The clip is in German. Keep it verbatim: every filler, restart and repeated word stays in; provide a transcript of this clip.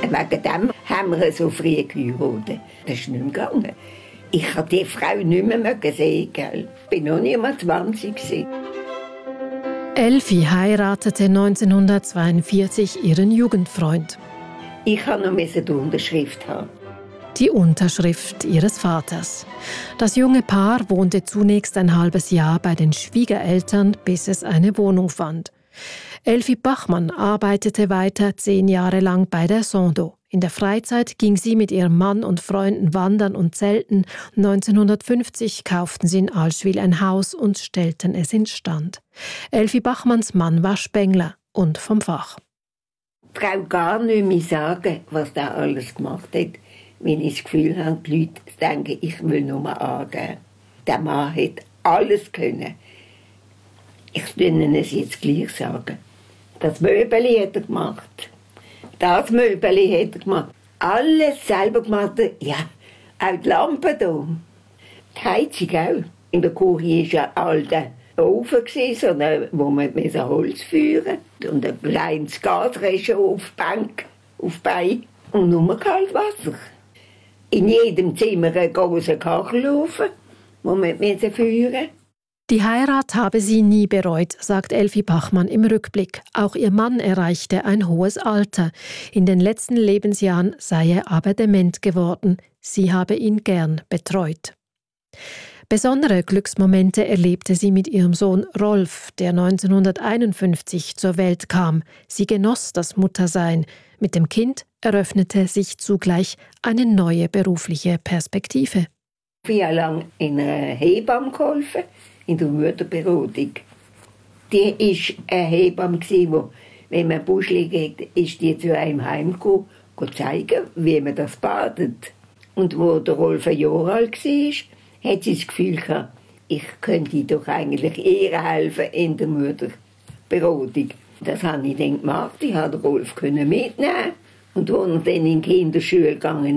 Wegen dem haben wir so früh geheiratet. Das ist nicht mehr gegangen. Ich konnte die Frau nicht mehr sehen. Gell? Ich war noch nicht mal zwanzig. Elfi heiratete neunzehnhundertzweiundvierzig ihren Jugendfreund. Ich musste noch die Unterschrift haben. Die Unterschrift ihres Vaters. Das junge Paar wohnte zunächst ein halbes Jahr bei den Schwiegereltern, bis es eine Wohnung fand. Elfi Bachmann arbeitete weiter zehn Jahre lang bei der Sondo. In der Freizeit ging sie mit ihrem Mann und Freunden wandern und zelten. neunzehnhundertfünfzig kauften sie in Allschwil ein Haus und stellten es instand. Elfi Bachmanns Mann war Spengler und vom Fach. Ich kann gar nicht mehr sagen, was er alles gemacht hat, wenn ich das Gefühl habe, die Leute denken, ich will nur mal angeben. Der Mann hat alles können. Ich will Ihnen es jetzt gleich sagen. Das Möbeli hat er gemacht. Das Möbeli hat er gemacht. Alles selber gemacht. Ja, auch die Lampen hier. Die Heizung auch. In der Küche war ja ein alter Ofen, wo man Holz führen musste. Und ein kleines Gasrechen auf die Bank, auf die Beine. Und nur Kaltwasser. In jedem Zimmer ein großer Kachelofen, wo man führen musste. Die Heirat habe sie nie bereut, sagt Elfi Bachmann im Rückblick. Auch ihr Mann erreichte ein hohes Alter. In den letzten Lebensjahren sei er aber dement geworden. Sie habe ihn gern betreut. Besondere Glücksmomente erlebte sie mit ihrem Sohn Rolf, der neunzehnhunderteinundfünfzig zur Welt kam. Sie genoss das Muttersein. Mit dem Kind eröffnete sich zugleich eine neue berufliche Perspektive. Ich habe lange in einer Hebamme geholfen, in der Mütterberatung. Die war eine Hebamme, die, wenn man Buschli hat, ist die zu einem Heim gekommen, zeigen, wie man das badet. Und als der Rolf ein Jahr alt war, hat sie das Gefühl gehabt, ich könnte doch eigentlich ihr helfen in der Mütterberatung. Das habe ich dann gemacht. Ich konnte Rolf mitnehmen. Und als er dann in die Kinderschule gegangen